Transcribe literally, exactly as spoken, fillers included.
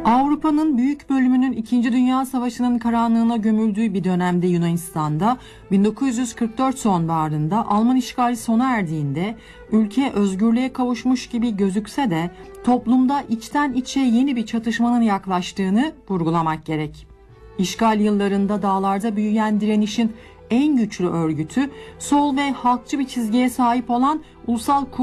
Avrupa'nın büyük bölümünün İkinci Dünya Savaşı'nın karanlığına gömüldüğü bir dönemde Yunanistan'da bin dokuz yüz kırk dört sonbaharında Alman işgali sona erdiğinde ülke özgürlüğe kavuşmuş gibi gözükse de toplumda içten içe yeni bir çatışmanın yaklaştığını vurgulamak gerek. İşgal yıllarında dağlarda büyüyen direnişin en güçlü örgütü sol ve halkçı bir çizgiye sahip olan Ulusal